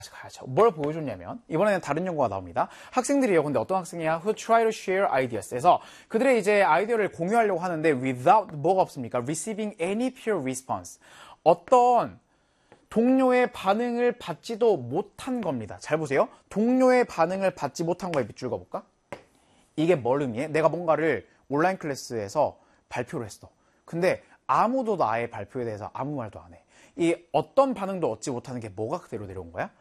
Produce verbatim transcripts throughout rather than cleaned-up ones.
가야죠. 뭘 보여줬냐면 이번에는 다른 연구가 나옵니다. 학생들이요. 근데 어떤 학생이야? Who try to share ideas. 에서 그들의 이제 아이디어를 공유하려고 하는데 without 뭐가 없습니까? Receiving any peer response. 어떤 동료의 반응을 받지도 못한 겁니다. 잘 보세요. 동료의 반응을 받지 못한 거에 밑줄 그어볼까? 이게 뭘 의미해? 내가 뭔가를 온라인 클래스에서 발표를 했어. 근데 아무도 나의 발표에 대해서 아무 말도 안 해. 이 어떤 반응도 얻지 못하는 게 뭐가 그대로 내려온 거야?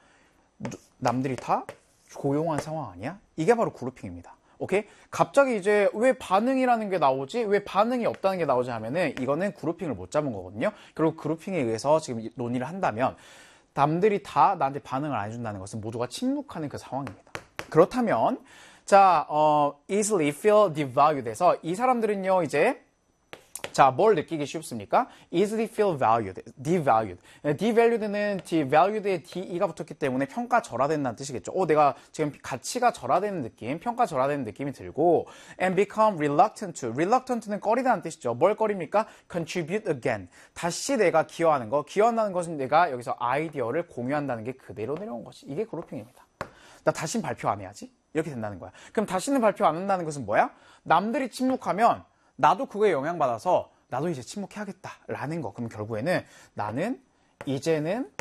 남들이 다 조용한 상황 아니야? 이게 바로 그룹핑입니다. 오케이? 갑자기 이제 왜 반응이라는 게 나오지? 왜 반응이 없다는 게 나오지 하면은 이거는 그룹핑을 못 잡은 거거든요. 그리고 그룹핑에 의해서 지금 논의를 한다면 남들이 다 나한테 반응을 안 해준다는 것은 모두가 침묵하는 그 상황입니다. 그렇다면 자, 어, easily feel devalued에서 이 사람들은요 이제 자, 뭘 느끼기 쉽습니까? easily feel valued, devalued. devalued는 devalued에 de가 붙었기 때문에 평가절하된다는 뜻이겠죠. 어, 내가 지금 가치가 절하되는 느낌, 평가절하되는 느낌이 들고 and become reluctant to. reluctant는 꺼리다는 뜻이죠. 뭘 꺼립니까? contribute again. 다시 내가 기여하는 거. 기여한다는 것은 내가 여기서 아이디어를 공유한다는 게 그대로 내려온 것이. 이게 그룹핑입니다. 나 다시는 발표 안 해야지. 이렇게 된다는 거야. 그럼 다시는 발표 안 한다는 것은 뭐야? 남들이 침묵하면 나도 그거에 영향받아서 나도 이제 침묵해야겠다라는 거. 그럼 결국에는 나는 이제는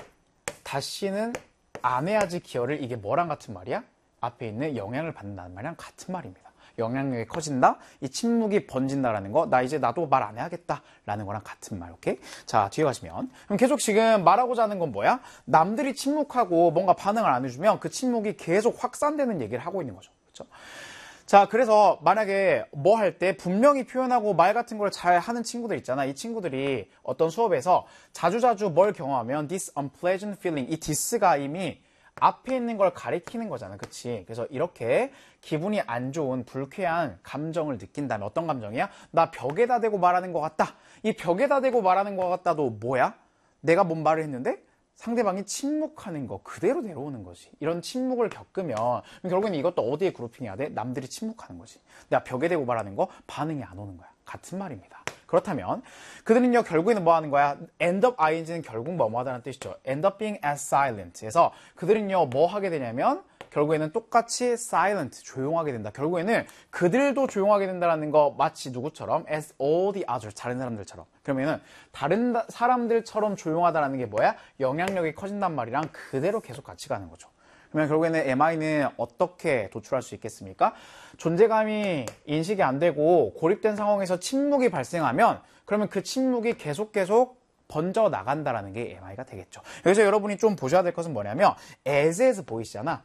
다시는 안 해야지 기여를 이게 뭐랑 같은 말이야? 앞에 있는 영향을 받는다는 말이랑 같은 말입니다. 영향력이 커진다? 이 침묵이 번진다라는 거. 나 이제 나도 말 안 해야겠다라는 거랑 같은 말. 오케이? 자, 뒤에 가시면. 그럼 계속 지금 말하고자 하는 건 뭐야? 남들이 침묵하고 뭔가 반응을 안 해주면 그 침묵이 계속 확산되는 얘기를 하고 있는 거죠. 그렇죠? 자, 그래서 만약에 뭐 할 때 분명히 표현하고 말 같은 걸 잘 하는 친구들 있잖아. 이 친구들이 어떤 수업에서 자주자주 뭘 경험하면 this unpleasant feeling, 이 this가 이미 앞에 있는 걸 가리키는 거잖아. 그치? 그래서 이렇게 기분이 안 좋은 불쾌한 감정을 느낀다면 어떤 감정이야? 나 벽에다 대고 말하는 것 같다. 이 벽에다 대고 말하는 것 같다도 뭐야? 내가 뭔 말을 했는데 상대방이 침묵하는 거 그대로 내려오는 거지. 이런 침묵을 겪으면 결국에는 이것도 어디에 그룹핑해야 돼? 남들이 침묵하는 거지. 내가 벽에 대고 말하는 거 반응이 안 오는 거야. 같은 말입니다. 그렇다면 그들은요 결국에는 뭐 하는 거야? end up ing는 결국 뭐뭐 하다는 뜻이죠. end up being as silent. 그래서 그들은요 뭐 하게 되냐면 결국에는 똑같이 silent, 조용하게 된다. 결국에는 그들도 조용하게 된다는 거 마치 누구처럼? as all the others, 다른 사람들처럼. 그러면은 다른 사람들처럼 조용하다는 게 뭐야? 영향력이 커진단 말이랑 그대로 계속 같이 가는 거죠. 그러면 결국에는 엠아이는 어떻게 도출할 수 있겠습니까? 존재감이 인식이 안 되고 고립된 상황에서 침묵이 발생하면 그러면 그 침묵이 계속 계속 번져 나간다라는 게 엠아이가 되겠죠. 여기서 여러분이 좀 보셔야 될 것은 뭐냐면 as as 보이시잖아.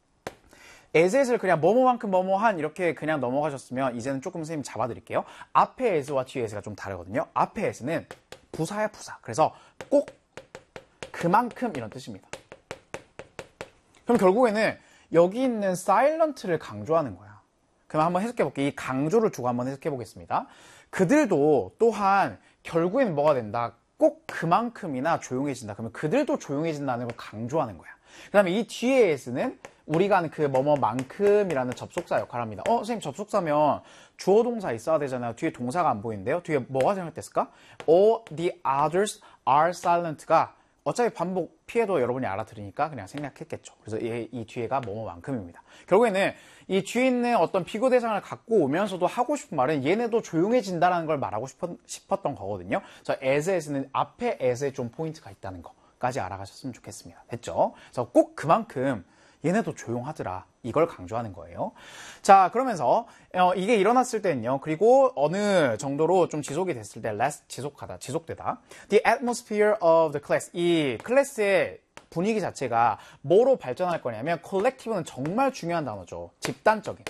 as as를 그냥 뭐뭐만큼 뭐뭐한 이렇게 그냥 넘어가셨으면 이제는 조금 선생님 잡아드릴게요. 앞에 as와 뒤에 as가 좀 다르거든요. 앞에 as는 부사야 부사. 그래서 꼭 그만큼 이런 뜻입니다. 그럼 결국에는 여기 있는 silent를 강조하는 거야. 그럼 한번 해석해볼게요. 이 강조를 두고 한번 해석해보겠습니다. 그들도 또한 결국에는 뭐가 된다? 꼭 그만큼이나 조용해진다. 그러면 그들도 조용해진다는 걸 강조하는 거야. 그 다음에 이 뒤에 as는 우리가 아는 그 뭐뭐만큼이라는 접속사 역할을 합니다. 어, 선생님 접속사면 주어 동사 있어야 되잖아요. 뒤에 동사가 안 보이는데요. 뒤에 뭐가 생각됐을까? All the others are silent가 어차피 반복 피해도 여러분이 알아들으니까 그냥 생략했겠죠. 그래서 이, 이 뒤에가 뭐뭐만큼입니다. 결국에는 이 뒤에 있는 어떤 비교 대상을 갖고 오면서도 하고 싶은 말은 얘네도 조용해진다는 걸 말하고 싶었, 싶었던 거거든요. 그래서 as에서는 앞에 as에 좀 포인트가 있다는 거까지 알아가셨으면 좋겠습니다. 됐죠? 그래서 꼭 그만큼 얘네도 조용하더라. 이걸 강조하는 거예요. 자, 그러면서 어, 이게 일어났을 때는요. 그리고 어느 정도로 좀 지속이 됐을 때 less 지속하다, 지속되다. The atmosphere of the class. 이 클래스의 분위기 자체가 뭐로 발전할 거냐면 collective는 정말 중요한 단어죠. 집단적인.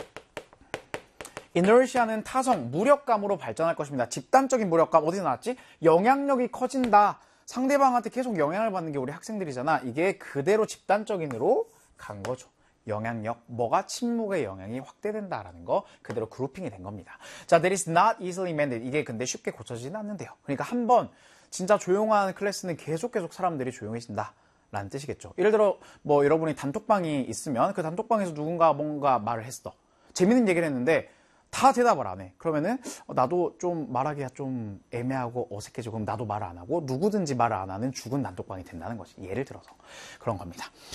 inertia는 타성, 무력감으로 발전할 것입니다. 집단적인 무력감 어디서 나왔지? 영향력이 커진다. 상대방한테 계속 영향을 받는 게 우리 학생들이잖아. 이게 그대로 집단적인으로 간 거죠. 영향력, 뭐가 침묵의 영향이 확대된다라는 거 그대로 그룹핑이 된 겁니다. 자, that is not easily mended. 이게 근데 쉽게 고쳐지진 않는데요. 그러니까 한번 진짜 조용한 클래스는 계속 계속 사람들이 조용해진다 라는 뜻이겠죠. 예를 들어 뭐 여러분이 단톡방이 있으면 그 단톡방에서 누군가 뭔가 말을 했어. 재밌는 얘기를 했는데 다 대답을 안 해. 그러면은 나도 좀 말하기가 좀 애매하고 어색해지고 그럼 나도 말을 안 하고 누구든지 말을 안 하는 죽은 단톡방이 된다는 거지. 예를 들어서 그런 겁니다.